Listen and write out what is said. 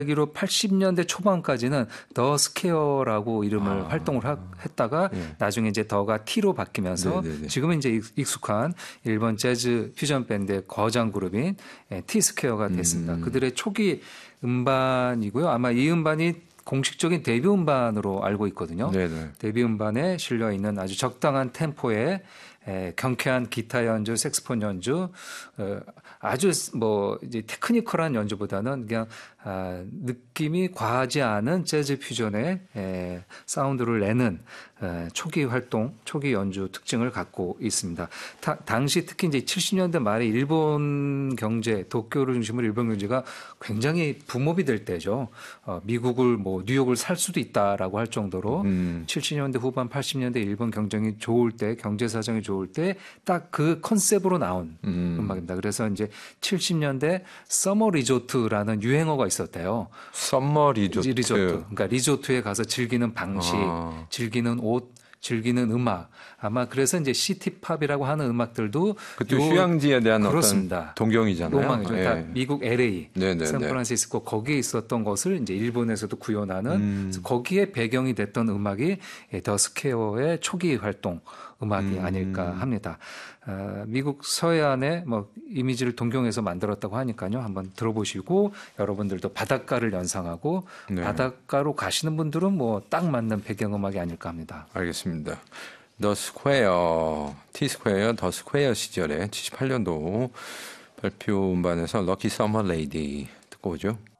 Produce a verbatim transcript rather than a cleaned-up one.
기로 팔십 년대 초반까지는 더 스퀘어라고 이름을 아. 활동을 하, 했다가 네. 나중에 이제 더가 T로 바뀌면서 네네네. 지금은 이제 익숙한 일본 재즈 퓨전 밴드의 거장 그룹인 T 스퀘어가 됐습니다. 음. 그들의 초기 음반이고요. 아마 이 음반이 공식적인 데뷔 음반으로 알고 있거든요. 네네. 데뷔 음반에 실려 있는 아주 적당한 템포의 에, 경쾌한 기타 연주, 색스폰 연주, 어, 아주 뭐 이제 테크니컬한 연주보다는 그냥 아, 느낌이 과하지 않은 재즈 퓨전의 에, 사운드를 내는 에, 초기 활동, 초기 연주 특징을 갖고 있습니다. 타, 당시 특히 이제 칠십 년대 말에 일본 경제, 도쿄를 중심으로 일본 경제가 굉장히 붐업이 될 때죠. 어, 미국을 뭐 뉴욕을 살 수도 있다라고 할 정도로 음. 칠십 년대 후반, 팔십 년대 일본 경쟁이 좋을 때, 경제 사정이 좋을 때 딱 그 컨셉으로 나온 음. 음악입니다. 그래서 이제 칠십 년대 서머 리조트라는 유행어가 있었대요. 썸머 리조트. 리조트. 그러니까 리조트에 가서 즐기는 방식, 아. 즐기는 옷, 즐기는 음악. 아마 그래서 이제 시티팝이라고 하는 음악들도 그때 요- 휴양지에 대한 그렇습니다. 어떤 동경이잖아요. 로망이죠. 예. 그러니까 미국 엘에이, 네네네. 샌프란시스코 거기에 있었던 것을 이제 일본에서도 구현하는 음. 그래서 거기에 배경이 됐던 음악이 더 스퀘어의 초기 활동 음악이 음. 아닐까 합니다. 어, 미국 서해안의 뭐 이미지를 동경해서 만들었다고 하니까요. 한번 들어보시고 여러분들도 바닷가를 연상하고 네. 바닷가로 가시는 분들은 뭐 딱 맞는 배경음악이 아닐까 합니다. 알겠습니다. 더 스퀘어, T 스퀘어, 더 스퀘어 시절에 칠십팔 년도 발표 음반에서 럭키 서머 레이디 듣고 오죠.